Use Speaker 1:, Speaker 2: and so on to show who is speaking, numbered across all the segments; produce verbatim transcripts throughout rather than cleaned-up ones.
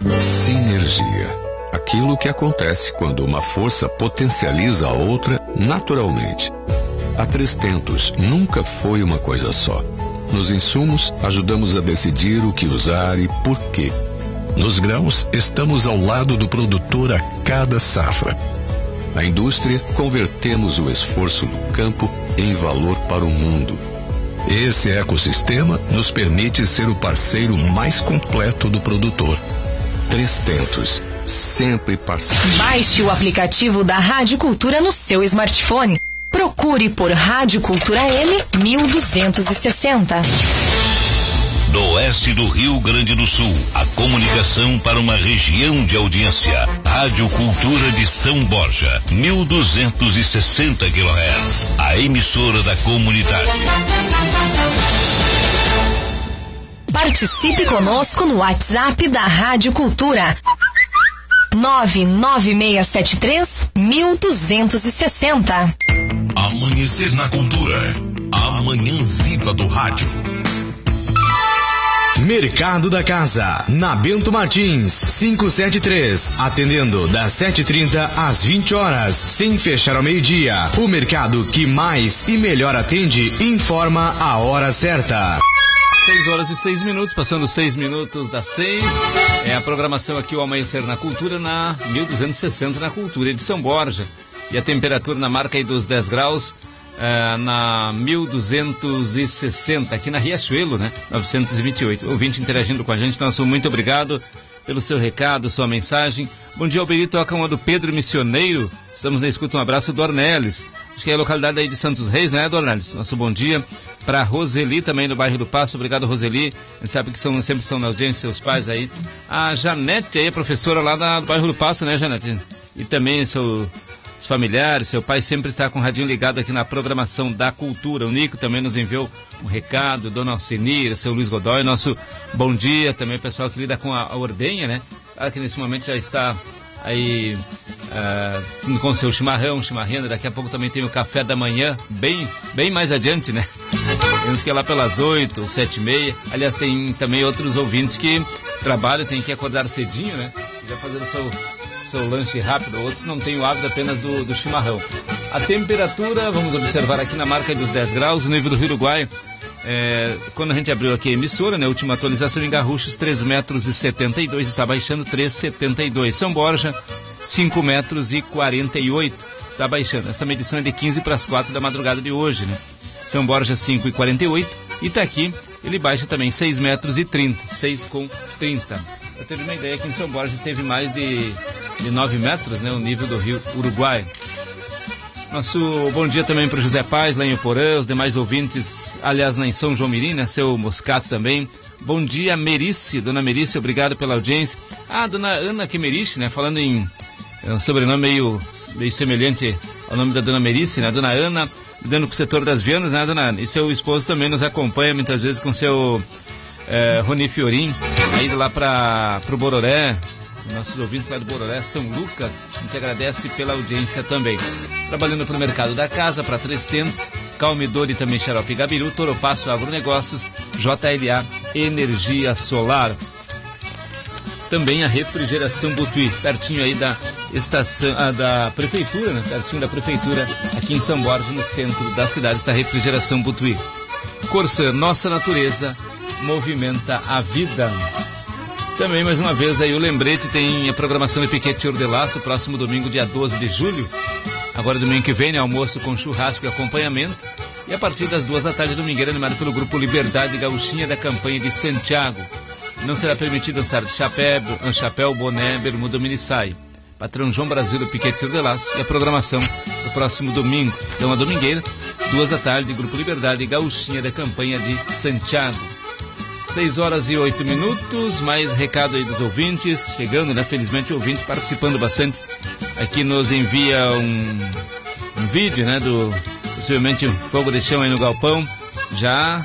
Speaker 1: Sinergia. Aquilo que acontece quando uma força potencializa a outra naturalmente. A Três Tentos nunca foi uma coisa só. Nos insumos, ajudamos a decidir o que usar e por quê. Nos grãos, estamos ao lado do produtor a cada safra. Na indústria, convertemos o esforço do campo em valor para o mundo. Esse ecossistema nos permite ser o parceiro mais completo do produtor. Três Tentos, sempre parceiro.
Speaker 2: Baixe o aplicativo da Rádio Cultura no seu smartphone. Procure por Rádio Cultura M mil duzentos e sessenta.
Speaker 3: Do oeste do Rio Grande do Sul, a comunicação para uma região de audiência. Rádio Cultura de São Borja, mil duzentos e sessenta quilohertz, a emissora da comunidade.
Speaker 2: Participe conosco no WhatsApp da Rádio Cultura. nove nove seis sete três, mil duzentos e sessenta.
Speaker 3: Amanhecer na Cultura. A manhã viva do rádio.
Speaker 4: Mercado da Casa, na Bento Martins, quinhentos e setenta e três, atendendo das sete e trinta às vinte horas, sem fechar ao meio-dia. O mercado que mais e melhor atende informa a hora certa.
Speaker 5: seis horas e seis minutos, passando seis minutos das seis. É a programação aqui, o Amanhecer na Cultura, na mil duzentos e sessenta, na Cultura de São Borja. E a temperatura na marca aí dos dez graus. Uh, na mil duzentos e sessenta, aqui na Riachuelo, né? novecentos e vinte e oito. Ouvinte interagindo com a gente, nosso muito obrigado pelo seu recado, sua mensagem. Bom dia, Alberito, toca uma do Pedro Missioneiro. Estamos na escuta, um abraço do Ornelis. Acho que é a localidade aí de Santos Reis, né, do Ornelis? Nosso bom dia para Roseli, também no bairro do Passo. Obrigado, Roseli. A gente sabe que são, sempre são na audiência, seus pais aí. A Janete aí, a professora lá na, do bairro do Passo, né, Janete? E também seu... os familiares, seu pai sempre está com o radinho ligado aqui na programação da Cultura. O Nico também nos enviou um recado, Dona Alcenir, seu Luiz Godoy, nosso bom dia, também o pessoal que lida com a, a ordenha, né? Claro que nesse momento já está aí uh, com o seu chimarrão, chimarrenda, daqui a pouco também tem o café da manhã, bem, bem mais adiante, né? Temos que ir lá pelas oito, sete e meia. Aliás, tem também outros ouvintes que trabalham, tem que acordar cedinho, né? Já fazendo o seu... seu lanche rápido, outros não têm o hábito apenas do, do chimarrão. A temperatura, vamos observar aqui na marca dos dez graus, o nível do Rio Uruguai, é, quando a gente abriu aqui a emissora, né, última atualização em Garruchos, três metros e setenta e dois, está baixando três metros e setenta e dois. São Borja, cinco metros e quarenta e oito, está baixando. Essa medição é de quinze para as quatro da madrugada de hoje, né? São Borja, cinco e quarenta e oito, Itaqui, ele baixa também seis metros e trinta, seis com trinta. Eu teve uma ideia que em São Borja esteve mais de, de nove metros, né, o nível do Rio Uruguai. Nosso bom dia também para o José Paz, lá em Oporã, os demais ouvintes, aliás, lá em São João Mirim, né, seu Moscato também. Bom dia, Merice, dona Merice, obrigado pela audiência. Ah, dona Ana Quemeriche, né, falando em é um sobrenome meio, meio semelhante ao nome da dona Merice, né, dona Ana, lidando com o setor das Vianas, né, dona Ana? E seu esposo também nos acompanha muitas vezes com seu é, Roni Fiorim, aí lá para o Bororé. Nossos ouvintes lá do Bororé, São Lucas, a gente agradece pela audiência também. Trabalhando para o mercado da casa, para Três Tentos, Calmidor e também Xarope Gabiru, Toropasso Agronegócios, J L A Energia Solar. Também a refrigeração Butuí, pertinho aí da estação, ah, da prefeitura, né? Pertinho da prefeitura, aqui em São Borja, no centro da cidade, está a refrigeração Butuí. Corsã, nossa natureza, movimenta a vida. Também, mais uma vez, aí o lembrete, tem a programação de Piquete Ordelaço, próximo domingo, dia doze de julho. Agora, domingo que vem, né, almoço com churrasco e acompanhamento. E a partir das duas da tarde, domingueira, animado pelo Grupo Liberdade Gauchinha da campanha de Santiago. Não será permitido dançar de chapéu, chapéu, boné, bermuda ou minissaia. Patrão João Brasil do Piquete Ordelaço. E a programação do próximo domingo. Então, a domingueira, duas da tarde, Grupo Liberdade Gauchinha da campanha de Santiago. seis horas e oito minutos, mais recado aí dos ouvintes, chegando, né? Felizmente o ouvinte participando bastante. Aqui nos envia um, um vídeo, né? Do, possivelmente, um fogo de chão aí no galpão. Já,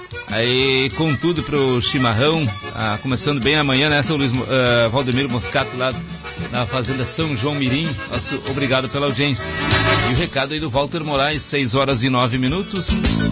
Speaker 5: aí com tudo pro chimarrão, ah, começando bem amanhã, né? São Luís, uh, Valdemiro Moscato lá na Fazenda São João Mirim. Nosso obrigado pela audiência. E o recado aí do Walter Moraes, seis horas e nove minutos.